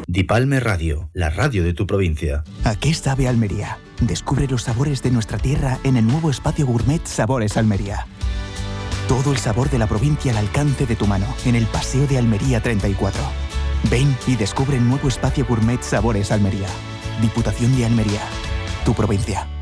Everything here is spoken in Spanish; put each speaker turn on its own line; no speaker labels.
Dipalme Radio, la radio de tu provincia.
¿A qué sabe Almería? Descubre los sabores de nuestra tierra en el nuevo espacio gourmet Sabores Almería. Todo el sabor de la provincia al alcance de tu mano, en el Paseo de Almería 34. Ven y descubre el nuevo espacio gourmet Sabores Almería. Diputación de Almería, tu provincia.